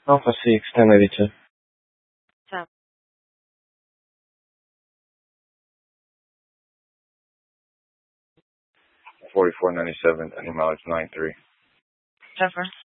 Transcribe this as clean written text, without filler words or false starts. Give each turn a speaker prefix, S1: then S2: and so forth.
S1: Alpha 6, 1082. 4497, any mileage 93.
S2: Jennifer.